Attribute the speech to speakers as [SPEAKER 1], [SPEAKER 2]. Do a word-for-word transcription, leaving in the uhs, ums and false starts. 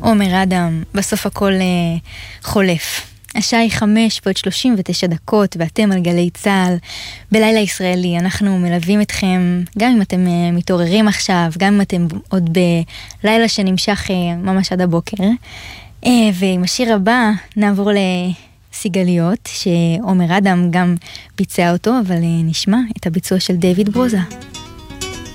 [SPEAKER 1] עומר אדם, בסוף הכל אה, חולף. השעה היא חמש ועוד שלושים ותשע דקות, ואתם על גלי צהל בלילה ישראלי. אנחנו מלווים אתכם, גם אם אתם uh, מתעוררים עכשיו, גם אם אתם עוד בלילה שנמשך uh, ממש עד הבוקר. Uh, ועם השיר הבא נעבור לסיגליות, שעומר אדם גם ביצע אותו, אבל uh, נשמע את הביצוע של דיוויד ברוזה.